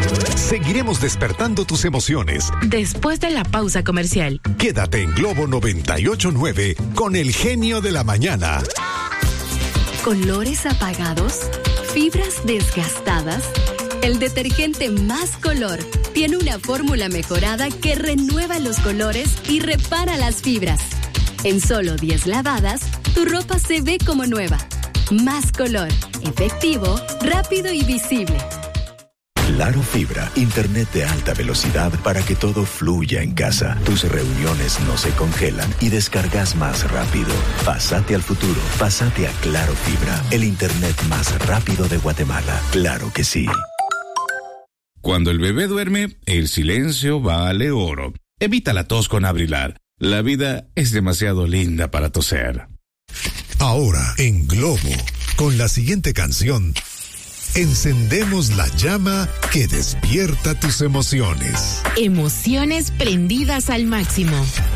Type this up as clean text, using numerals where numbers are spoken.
Seguiremos despertando tus emociones. Después de la pausa comercial. Quédate en Globo 98.9 con el genio de la mañana. ¿Colores apagados? ¿Fibras desgastadas? El detergente Más Color tiene una fórmula mejorada que renueva los colores y repara las fibras. En solo 10 lavadas, tu ropa se ve como nueva. Más Color, efectivo, rápido y visible. Claro Fibra, internet de alta velocidad para que todo fluya en casa. Tus reuniones no se congelan y descargas más rápido. Pásate al futuro, pásate a Claro Fibra, el internet más rápido de Guatemala. Claro que sí. Cuando el bebé duerme, el silencio vale oro. Evita la tos con Abrilar. La vida es demasiado linda para toser. Ahora, en Globo, con la siguiente canción, encendemos la llama que despierta tus emociones. Emociones prendidas al máximo.